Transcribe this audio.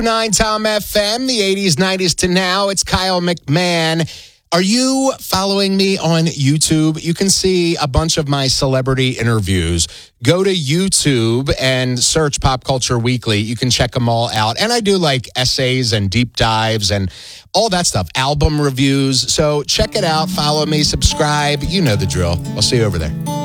9 Tom FM, the 80s, 90s to now. It's Kyle McMahon. Are you following me on YouTube? You can see a bunch of my celebrity interviews. Go to YouTube and search Pop Culture Weekly. You can check them all out. And I do like essays and deep dives and all that stuff, album reviews. So check it out. Follow me, subscribe. You know the drill. I'll see you over there.